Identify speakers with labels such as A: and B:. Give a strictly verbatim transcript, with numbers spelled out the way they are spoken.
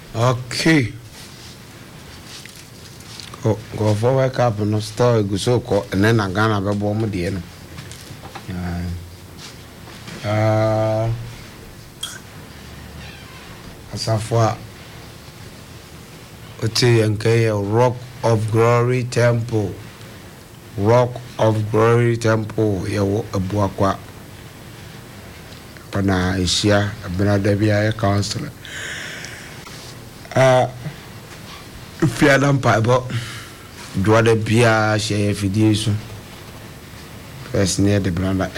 A: Okay. Go go for wake up no store go so ko and then I gonna be bomb the no. Uh Asafwa Oti Yankee Rock of Glory Temple. Rock of Glory Temple yawo abuakwa. Pana Asia abena Debia counselor. Uh if you don't pay about do the beer share video first near the brand